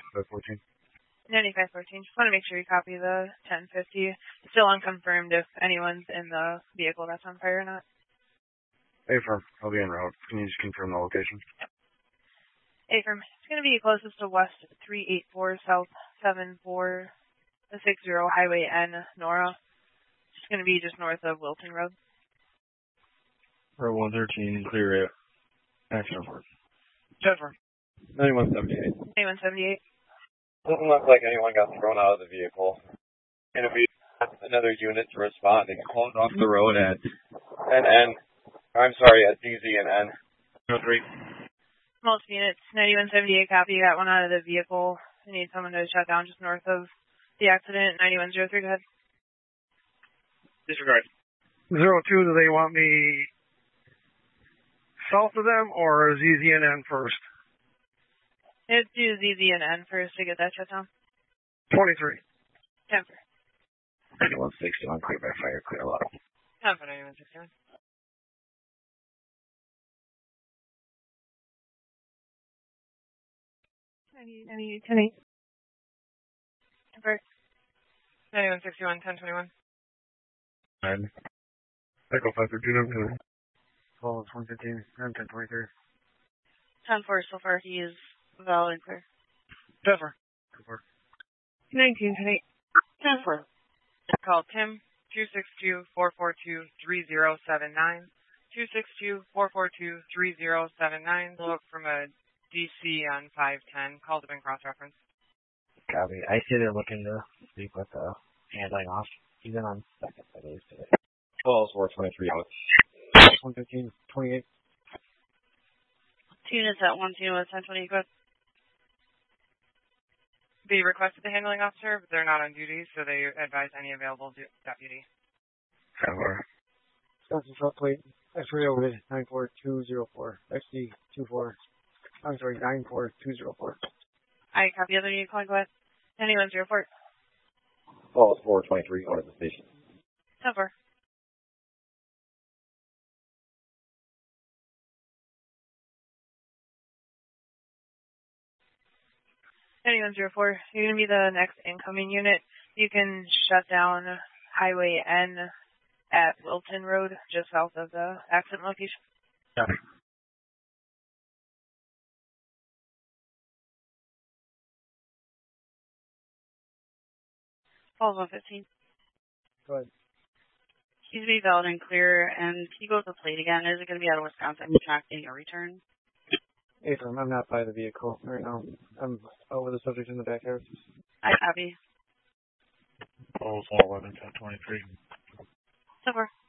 9514. 9514. Just want to make sure you copy the 1050. Still unconfirmed if anyone's in the vehicle that's on fire or not. Affirm. I'll be en route. Can you just confirm the location? Yep. Affirm. It's going to be closest to West 384 South 7460 Highway N, Nora. It's going to be just north of Wilton Road. Row 113, clear it. Action report. Jennifer. 9178. 9178. Doesn't look like anyone got thrown out of the vehicle. Gonna be another unit to respond. They closed off the road at DZ and N. 03. Most units, 9178 copy. You got one out of the vehicle. I need someone to shut down just north of the accident. 9103, go ahead. Disregard. 02, do they want me south of them or ZZNN first? Let's do ZZNN first to get that shut down. 23. 10 for. 9161, clear by fire, clear a lot. 10 for 9161. Any 10-8. 10 for. 9161, 1021. 9. Echo 532, 12, 115, 1023. 10 for, so far he is valid and clear. Jennifer. 19, 10-8. 10 for. Call Tim, 262-442-3079. 262-442-3079. Look from a DC on 510. Call to been cross-reference. Copy. I see they're looking to speak with the handling off. He's in on second, I believe, today. 12, 423 out. 115, 28. 2 units at 1, 2 units at 1020, go ahead. They requested the handling officer, but they're not on duty, so they advise any available deputy. Cover. Wisconsin truck plate, X-ray over 94204, XD24, I'm sorry, 94204. I copy other unit calling, go ahead. 9104. 12, 423 out of the station. 10-4. Anyone 04, you're going to be the next incoming unit. You can shut down Highway N at Wilton Road, just south of the accident location. Copy. Falls 115. Go ahead. He's be valid and clear, and he goes to plate again. Is it going to be out of Wisconsin tracking a return? Affirm, I'm not by the vehicle right now. I'm over the subject in the backyard. I copy. 12, 11, 1023. So far.